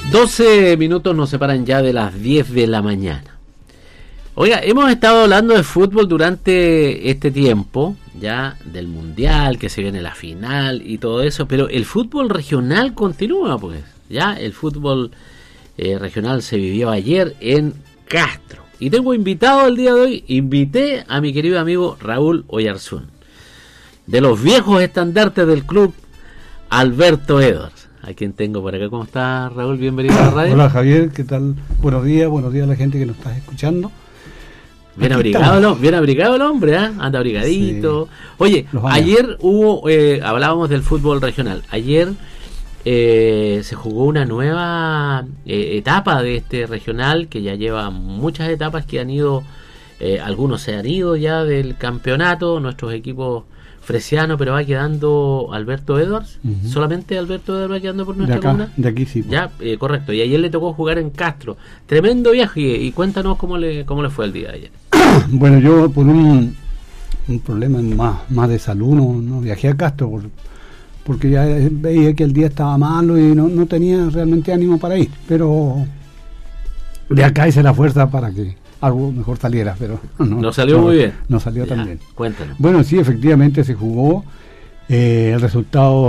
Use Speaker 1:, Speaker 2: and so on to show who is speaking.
Speaker 1: 12 minutos nos separan ya de las 10 de la mañana. Oiga, hemos estado hablando de fútbol durante este tiempo, ya del mundial, que se viene la final y todo eso, pero el fútbol regional continúa, pues. Ya el fútbol regional se vivió ayer en Castro. Y tengo invitado el día de hoy, invité a mi querido amigo Raúl Oyarzún, de los viejos estandartes del club Alberto Edwards, a quien tengo por acá. ¿Cómo está, Raúl? Bienvenido a la radio.
Speaker 2: Hola, Javier, ¿qué tal? Buenos días a la gente que nos está escuchando.
Speaker 1: Bien abrigado el hombre, ¿eh? Anda abrigadito. Sí. Oye, ayer hablábamos del fútbol regional. Ayer se jugó una nueva etapa de este regional, que ya lleva muchas etapas que han ido, algunos se han ido ya del campeonato, nuestros equipos fresianos, pero va quedando Alberto Edwards. Solamente Alberto Edwards va quedando por nuestra comuna.
Speaker 2: De aquí sí.
Speaker 1: Ya, correcto. Y ayer le tocó jugar en Castro. Tremendo viaje. Y cuéntanos cómo le fue el día de ayer.
Speaker 2: Bueno, yo por un problema más de salud no viajé a Castro porque ya veía que el día estaba malo y no tenía realmente ánimo para ir. Pero de acá hice la fuerza para que algo mejor saliera, pero
Speaker 1: no salió muy bien.
Speaker 2: No salió tan bien.
Speaker 1: Cuéntanos.
Speaker 2: Bueno, sí, efectivamente se jugó. El resultado